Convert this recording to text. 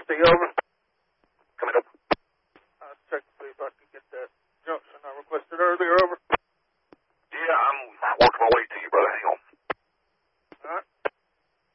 60, over. Coming up. Check to see if I can get that junction I requested earlier, over. Yeah, I'm working my way to